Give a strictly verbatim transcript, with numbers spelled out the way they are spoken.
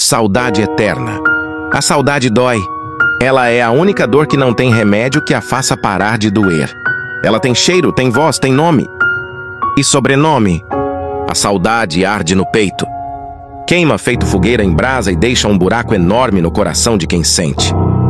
Saudade eterna. A saudade dói. Ela é a única dor que não tem remédio que a faça parar de doer. Ela tem cheiro, tem voz, tem nome. E sobrenome. A saudade arde no peito. Queima feito fogueira em brasa e deixa um buraco enorme no coração de quem sente.